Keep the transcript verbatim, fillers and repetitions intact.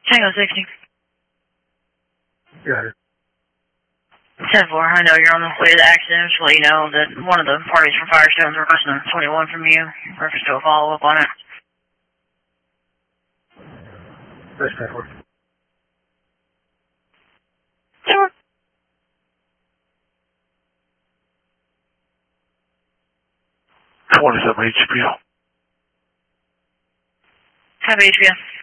Tango sixty. Got it. ten four, I know you're on the way to the accident. Just let you know that one of the parties from Firestone's requesting a twenty-one from you. Reference to a follow-up on it. That's ten four. Sure. twenty-seven H P O. Have H P O.